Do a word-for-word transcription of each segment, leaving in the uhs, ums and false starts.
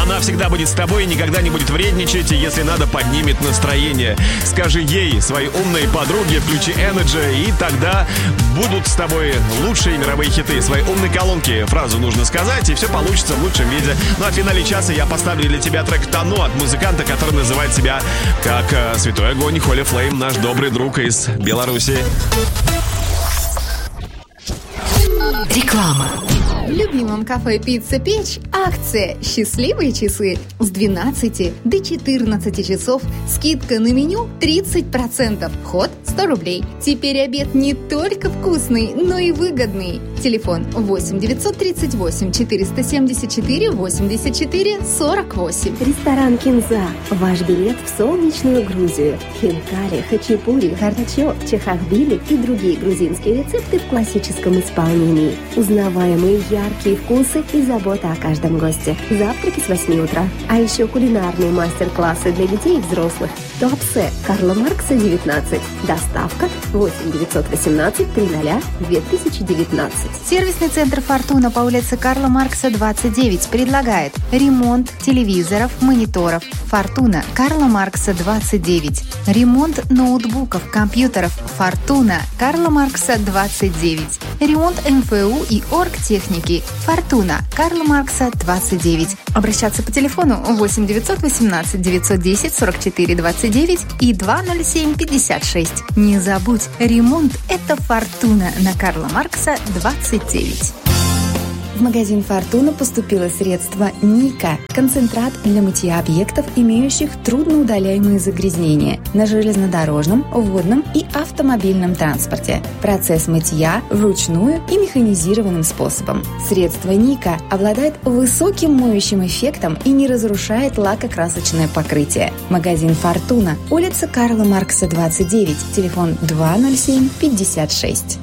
Она всегда будет с тобой и никогда не будет вредничать, и если надо, поднимет настроение. Скажи ей, своей умной подруге, включи Energy, и тогда будут с тобой лучшие мировые хиты. Своей умной колонке фразу нужно сказать, и все получится в лучшем виде. Ну а в финале часа я поставлю для тебя трек «Тону» от музыканта, который называет себя как э, Святой Огонь, Holy Flame, наш добрый друг из Беларуси. Реклама. В любимом кафе «Пицца Печь» акция «Счастливые часы» с двенадцати до четырнадцати часов. Скидка на меню тридцать процентов. Вход сто рублей. Теперь обед не только вкусный, но и выгодный. Телефон восемь девятьсот тридцать восемь четыреста семьдесят четыре восемьдесят четыре сорок восемь. Ресторан «Кинза». Ваш билет в солнечную Грузию. Хинкали, хачапури, харчо, чахахбили и другие грузинские рецепты в классическом исполнении. Узнаваемые яркие вкусы и забота о каждом госте. Завтраки с восьми утра. А еще кулинарные мастер-классы для детей и взрослых. Туапсе, Карла Маркса, девятнадцать. Доставка восемь девятьсот восемнадцать триста две тысячи девятнадцать. Сервисный центр «Фортуна» по улице Карла Маркса, двадцать девять предлагает ремонт телевизоров, мониторов. «Фортуна», Карла Маркса, двадцать девять. Ремонт ноутбуков, компьютеров. «Фортуна», Карла Маркса, двадцать девять. Ремонт эм эф у и оргтехники. «Фортуна», Карла Маркса, двадцать девять. Обращаться по телефону восемь девятьсот восемнадцать девятьсот десять сорок четыре двадцать девять и два ноль семь пятьдесят шесть. Не забудь, ремонт – это «Фортуна» на Карла Маркса, двадцать девять. В магазин «Фортуна» поступило средство «Ника» – концентрат для мытья объектов, имеющих трудноудаляемые загрязнения на железнодорожном, водном и автомобильном транспорте. Процесс мытья вручную и механизированным способом. Средство «Ника» обладает высоким моющим эффектом и не разрушает лакокрасочное покрытие. Магазин «Фортуна», улица Карла Маркса, двадцать девять, телефон два ноль семь пятьдесят шесть.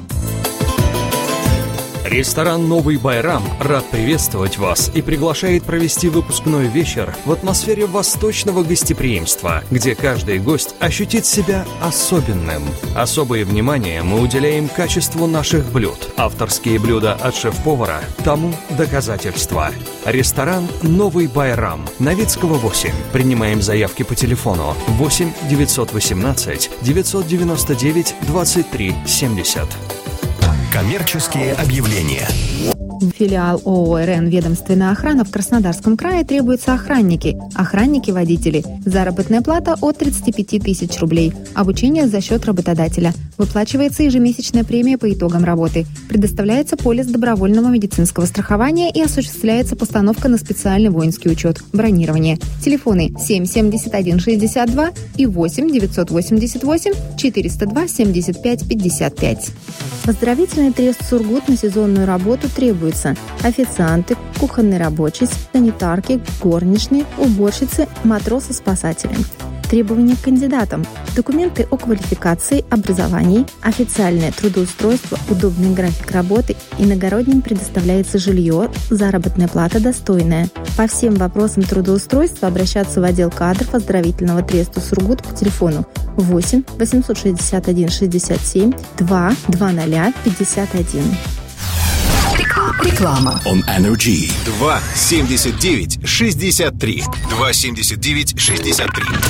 Ресторан «Новый Байрам» рад приветствовать вас и приглашает провести выпускной вечер в атмосфере восточного гостеприимства, где каждый гость ощутит себя особенным. Особое внимание мы уделяем качеству наших блюд. Авторские блюда от шеф-повара тому доказательства. Ресторан «Новый Байрам», Новицкого, восемь. Принимаем заявки по телефону восемь девятьсот восемнадцать девятьсот девяносто девять двадцать три семьдесят. Коммерческие объявления. Филиал ООО «РН Ведомственная охрана» в Краснодарском крае требуются охранники, охранники-водители. Заработная плата от тридцати пяти тысяч рублей. Обучение за счет работодателя. Выплачивается ежемесячная премия по итогам работы. Предоставляется полис добровольного медицинского страхования и осуществляется постановка на специальный воинский учет. Бронирование. Телефоны семь семьдесят один шестьдесят два и восемь девятьсот восемьдесят восемь четыреста два семьдесят пять пятьдесят пять. Поздравительный трест «Сургут» на сезонную работу требуется официанты, кухонные рабочие, санитарки, горничные, уборщицы, матросы-спасатели. Требования к кандидатам. Документы о квалификации, образовании, официальное трудоустройство, удобный график работы, иногородним предоставляется жилье, заработная плата достойная. По всем вопросам трудоустройства обращаться в отдел кадров оздоровительного треста «Сургут» по телефону восемь восемьсот шестьдесят один шестьдесят семь два двадцать пятьдесят один. Реклама. On Energy. два семьдесят девять шестьдесят три. два семьдесят девять шестьдесят три.